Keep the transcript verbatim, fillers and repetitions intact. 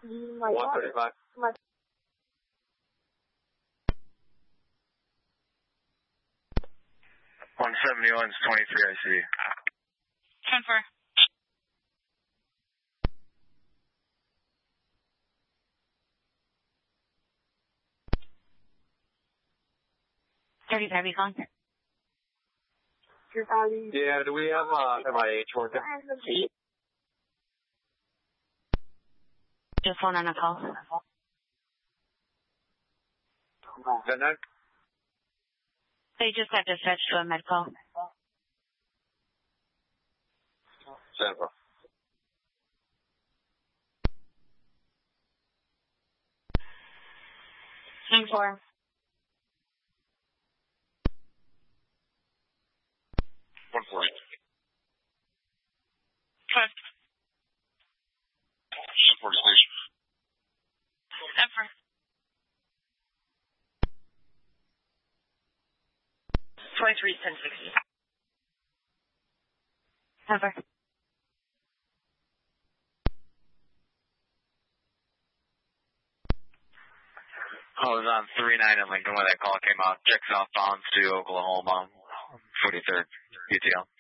one thirty-five. one seventy-one is twenty-three, I see. ten four. thirty-five, you calling? Yeah, do we have uh, M I H working? Just phone on a call. ten nine? They just got dispatched to a med call. ten four. ten four. one forty. Five. ten four station. ten four. twenty-three, ten sixty. ten four. I was on three nine in Lincoln when that call came out. Check southbound to Oklahoma, forty-third, U T L.